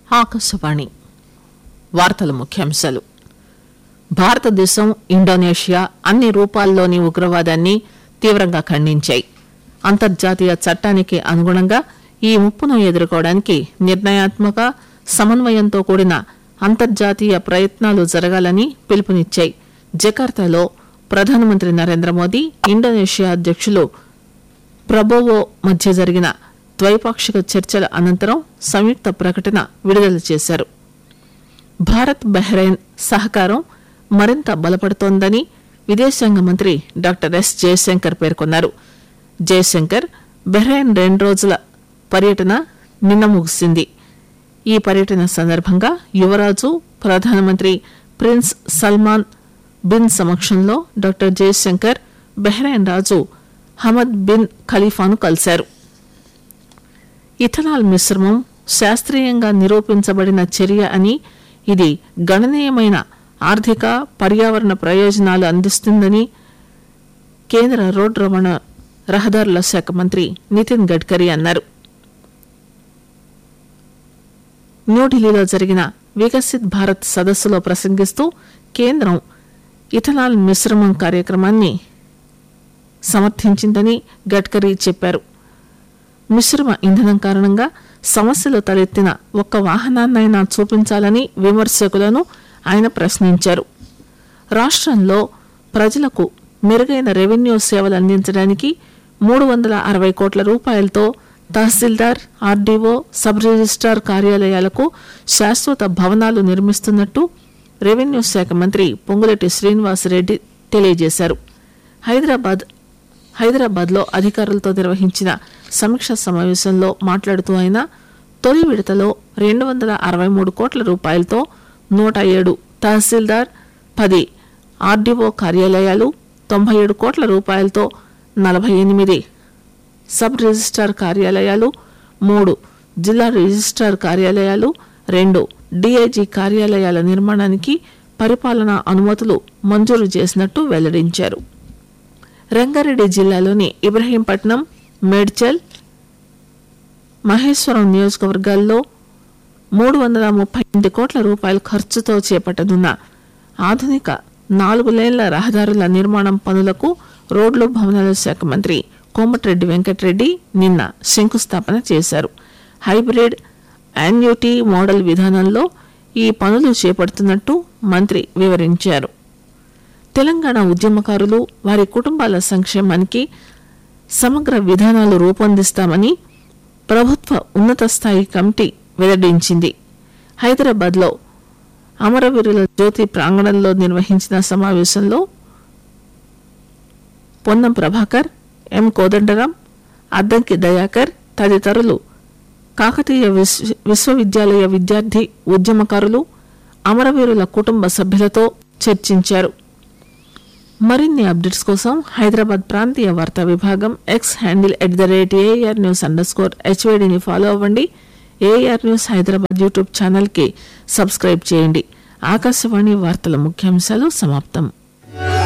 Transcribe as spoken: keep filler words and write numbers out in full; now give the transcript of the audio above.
ఆకాశవాణి వార్తల ముఖ్యాంశాలు. భారతదేశం, ఇండోనేషియా అన్ని రూపాల్లోని ఉగ్రవాదాన్ని తీవ్రంగా ఖండించాయి. అంతర్జాతీయ చట్టానికి అనుగుణంగా ఈ ముప్పును ఎదుర్కోవడానికి నిర్ణయాత్మక, సమన్వయంతో కూడిన అంతర్జాతీయ ప్రయత్నాలు జరగాలని పిలుపునిచ్చాయి. జకార్తాలో ప్రధానమంత్రి నరేంద్ర మోదీ, ఇండోనేషియా అధ్యక్షులు ప్రబోవో మధ్య జరిగిన ద్వైపాక్షిక చర్చల అనంతరం సంయుక్త ప్రకటన విడుదల చేశారు. భారత్ బహ్రెయిన్ సహకారం మరింత బలపడుతోందని విదేశాంగ మంత్రి డాక్టర్ ఎస్ జయశంకర్ పేర్కొన్నారు. జయశంకర్ బహ్రెయిన్ రెండు రోజుల పర్యటన నిన్న ముగిసింది. ఈ పర్యటన సందర్భంగా యువరాజు, ప్రధానమంత్రి ప్రిన్స్ సల్మాన్ బిన్ సమక్షంలో డాక్టర్ జయశంకర్ బహ్రెయిన్ రాజు హమద్ బిన్ ఖలీఫాను కలిశారు. ఇథనాల్ మిశ్రమం శాస్త్రీయంగా నిరూపించబడిన చర్య అని, ఇది గణనీయమైన ఆర్థిక, పర్యావరణ ప్రయోజనాలు అందిస్తుందని కేంద్ర రోడ్డు రవాణా రహదారుల శాఖ మంత్రి నితిన్ గడ్కరీ అన్నారు. న్యూఢిల్లీలో జరిగిన వికసిత్ భారత్ సదస్సులో ప్రసంగిస్తూ కేంద్రం ఇథనాల్ మిశ్రమం కార్యక్రమాన్ని సమర్థించిందని గడ్కరీ చెప్పారు. మిశ్రమ ఇంధనం కారణంగా సమస్యలు తలెత్తిన ఒక్క వాహనాన్నైనా చూపించాలని విమర్శకులను ఆయన ప్రశ్నించారు. రాష్ట్రంలో ప్రజలకు మెరుగైన రెవెన్యూ సేవలు అందించడానికి మూడు వందల అరవై కోట్ల రూపాయలతో తహసీల్దార్, ఆర్డీఓ, సబ్ రిజిస్ట్రార్ కార్యాలయాలకు శాశ్వత భవనాలు నిర్మిస్తున్నట్టు రెవెన్యూ శాఖ మంత్రి పొంగులేటి శ్రీనివాసరెడ్డి తెలియజేశారు. హైదరాబాద్ హైదరాబాద్లో అధికారులతో నిర్వహించిన సమీక్షా సమావేశంలో మాట్లాడుతూ ఆయన తొలి విడతలో రెండు వందల అరవై మూడు కోట్ల రూపాయలతో నూట ఏడు తహసీల్దార్, పది ఆర్డీఓ కార్యాలయాలు, తొంభై ఏడు కోట్ల రూపాయలతో నలభై ఎనిమిది సబ్ రిజిస్ట్రార్ కార్యాలయాలు, మూడు జిల్లా రిజిస్ట్రార్ కార్యాలయాలు, రెండు డీఐజీ కార్యాలయాల నిర్మాణానికి పరిపాలనా అనుమతులు మంజూరు చేసినట్టు వెల్లడించారు. రంగారెడ్డి జిల్లాలోని ఇబ్రహీంపట్నం, మేడ్చల్, మహేశ్వరం నియోజకవర్గాల్లో మూడు వందల ముప్పై ఎనిమిది కోట్ల రూపాయల ఖర్చుతో చేపట్టనున్న ఆధునిక నాలుగు లేన్ల రహదారుల నిర్మాణం పనులకు రోడ్లు, భవనాల శాఖ మంత్రి కోమటిరెడ్డి వెంకటరెడ్డి నిన్న శంకుస్థాపన చేశారు. హైబ్రిడ్ యాన్యుటీ మోడల్ విధానంలో ఈ పనులు చేపడుతున్నట్టు మంత్రి వివరించారు. తెలంగాణ ఉద్యమకారులు, వారి కుటుంబాల సంక్షేమానికి సమగ్ర విధానాలు రూపొందిస్తామని ప్రభుత్వ ఉన్నత స్థాయి కమిటీ వెల్లడించింది. హైదరాబాద్లో అమరవీరుల జ్యోతి ప్రాంగణంలో నిర్వహించిన సమావేశంలో పొన్నం ప్రభాకర్, ఎం కోదండరాం, అద్దంకి దయాకర్ తదితరులు కాకతీయ విశ్వ విశ్వవిద్యాలయ విద్యార్థి ఉద్యమకారులు, అమరవీరుల కుటుంబ సభ్యులతో చర్చించారు. మరిన్ని అప్డేట్స్ కోసం హైదరాబాద్ ప్రాంతీయ వార్తా విభాగం X handle at the rate AR news under score హెచ్వేడిని follow అవ్వండి. ఏఆర్ న్యూస్ హైదరాబాద్ యూట్యూబ్ ఛానల్కి సబ్స్క్రైబ్ చేయండి. ఆకాశవాణి వార్తల ముఖ్యాంశాలు సమాప్తం.